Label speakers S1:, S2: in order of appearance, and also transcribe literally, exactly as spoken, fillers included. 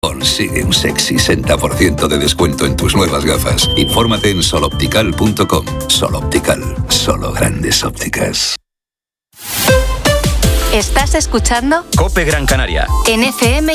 S1: Consigue un sexy sesenta por ciento de descuento en tus nuevas gafas. Infórmate en sol optical punto com. Sol Optical, solo grandes ópticas.
S2: ¿Estás escuchando?
S3: COPE Gran Canaria.
S2: En F M